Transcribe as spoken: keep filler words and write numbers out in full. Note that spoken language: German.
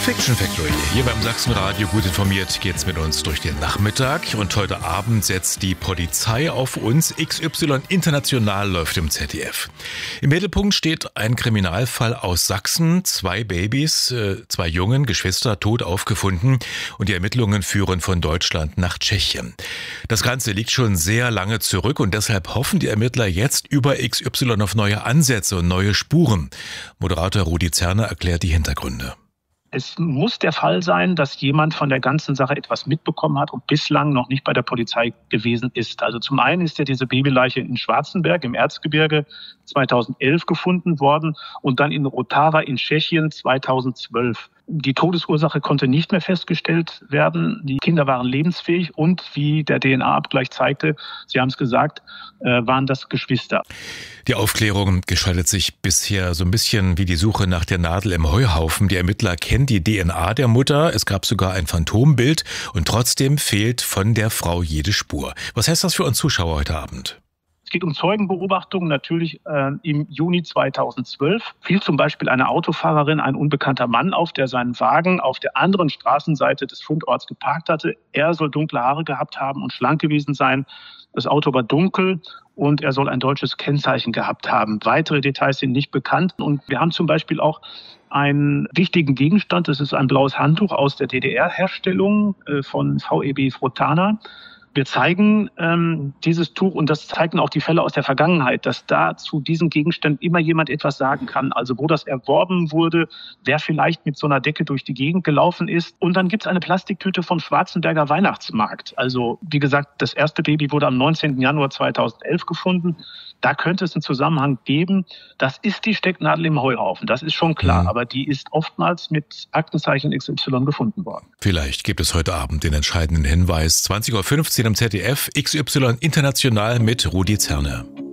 Fiction Factory. Hier beim Sachsenradio gut informiert geht's mit uns durch den Nachmittag. Und heute Abend setzt die Polizei auf uns. X Y International läuft im Z D F. Im Mittelpunkt steht ein Kriminalfall aus Sachsen. Zwei Babys, äh, zwei Jungen, Geschwister, tot aufgefunden. Und die Ermittlungen führen von Deutschland nach Tschechien. Das Ganze liegt schon sehr lange zurück und deshalb hoffen die Ermittler jetzt über X Y auf neue Ansätze und neue Spuren. Moderator Rudi Zerner erklärt die Hintergründe. Es muss der Fall sein, dass jemand von der ganzen Sache etwas mitbekommen hat und bislang noch nicht bei der Polizei gewesen ist. Also zum einen ist ja diese Babyleiche in Schwarzenberg im Erzgebirge zweitausendelf gefunden worden und dann in Rotawa in Tschechien zweitausendzwölf. Die Todesursache konnte nicht mehr festgestellt werden. Die Kinder waren lebensfähig und wie der D N A-Abgleich zeigte, Sie haben es gesagt, waren das Geschwister. Die Aufklärung gestaltet sich bisher so ein bisschen wie die Suche nach der Nadel im Heuhaufen. Die Ermittler kennen die D N A der Mutter. Es gab sogar ein Phantombild und trotzdem fehlt von der Frau jede Spur. Was heißt das für uns Zuschauer heute Abend? Es geht um Zeugenbeobachtungen. Natürlich äh, im Juni zweitausendzwölf fiel zum Beispiel eine Autofahrerin, ein unbekannter Mann auf, der seinen Wagen auf der anderen Straßenseite des Fundorts geparkt hatte. Er soll dunkle Haare gehabt haben und schlank gewesen sein. Das Auto war dunkel und er soll ein deutsches Kennzeichen gehabt haben. Weitere Details sind nicht bekannt. Und wir haben zum Beispiel auch einen wichtigen Gegenstand. Das ist ein blaues Handtuch aus der D D R-Herstellung äh, von V E B Frotana. Wir zeigen ähm, dieses Tuch und das zeigen auch die Fälle aus der Vergangenheit, dass da zu diesen Gegenständen immer jemand etwas sagen kann. Also wo das erworben wurde, wer vielleicht mit so einer Decke durch die Gegend gelaufen ist. Und dann gibt es eine Plastiktüte vom Schwarzenberger Weihnachtsmarkt. Also wie gesagt, das erste Baby wurde am neunzehnten Januar zweitausendelf gefunden. Da könnte es einen Zusammenhang geben. Das ist die Stecknadel im Heuhaufen, das ist schon klar. Mhm. Aber die ist oftmals mit Aktenzeichen X Y gefunden worden. Vielleicht gibt es heute Abend den entscheidenden Hinweis. zwanzig Uhr fünfzehn im Z D F, X Y International mit Rudi Zerner.